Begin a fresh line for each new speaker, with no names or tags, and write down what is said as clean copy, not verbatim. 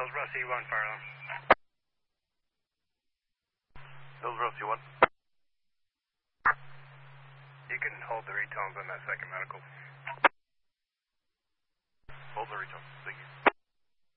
Hillsborough C1, fire alarm.
Hillsborough C1.
You can hold the retones on that second medical.
Hold the retones, thank you.